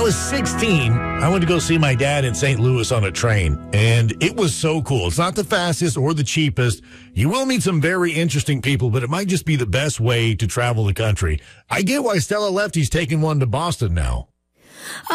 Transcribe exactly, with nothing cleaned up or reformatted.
was sixteen, I went to go see my dad in Saint Louis on a train, and it was so cool. It's not the fastest or the cheapest. You will meet some very interesting people, but it might just be the best way to travel the country. I get why Stella Lefty's taking one to Boston now.